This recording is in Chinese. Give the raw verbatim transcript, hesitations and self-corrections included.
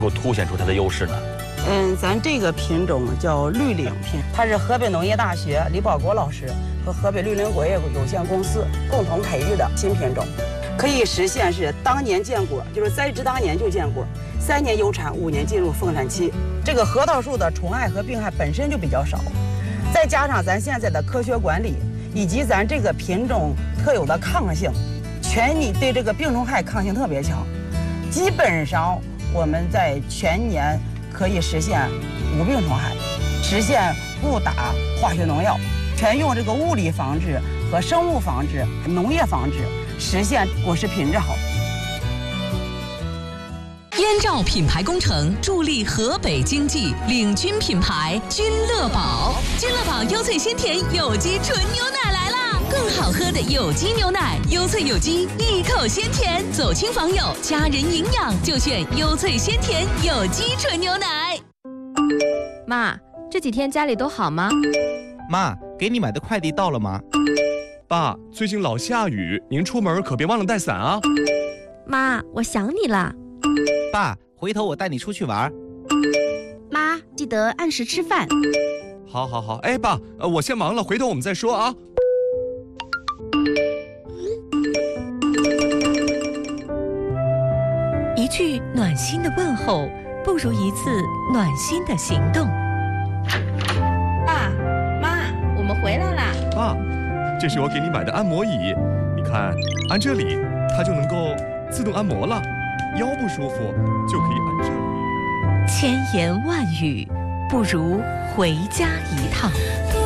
够凸显出它的优势呢？ 嗯，咱这个品种叫绿岭品，它是河北农业大学李保国老师和河北绿林果业有限公司共同培育的新品种，可以实现是当年见果，就是栽植当年就见果，三年有产，五年进入丰产期。这个核桃树的虫害和病害本身就比较少，再加上咱现在的科学管理以及咱这个品种特有的抗性，全你对这个病虫害抗性特别强，基本上我们在全年可以实现无病虫害，实现不打化学农药，全用这个物理防治和生物防治、农业防治，实现果实品质好。 燕赵品牌工程助力河北经济，领军品牌君乐宝。君乐宝优萃鲜甜有机纯牛奶来啦！更好喝的有机牛奶，优萃有机，一口鲜甜，走亲访友，家人营养就选优萃鲜甜有机纯牛奶。 妈，这几天家里都好吗？ 妈，给你买的快递到了吗？ 爸，最近老下雨，您出门可别忘了带伞啊。 妈，我想你了。 爸，回头我带你出去玩。 妈，记得按时吃饭。 好好好，哎，爸，呃，我先忙了，回头我们再说啊。 一句暖心的问候，不如一次暖心的行动。 爸妈，我们回来啦。 爸，这是我给你买的按摩椅，你看，按这里，它就能够自动按摩了。腰不舒服就可以按这里。 千言万语不如回家一趟。